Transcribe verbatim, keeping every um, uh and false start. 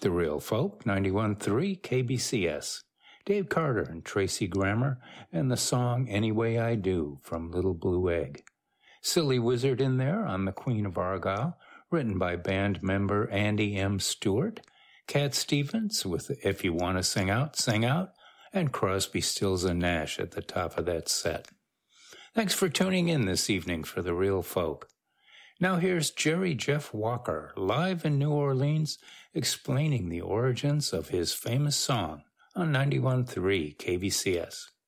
The Real Folk, ninety-one point three K B C S. Dave Carter and Tracy Grammer, and the song Any Way I Do from Little Blue Egg. Silly Wizard in there on The Queen of Argylle, written by band member Andy M. Stewart, Cat Stevens with If You Want to Sing Out, Sing Out, and Crosby, Stills and Nash at the top of that set. Thanks for tuning in this evening for The Real Folk. Now here's Jerry Jeff Walker, live in New Orleans, explaining the origins of his famous song on ninety-one point three K B C S.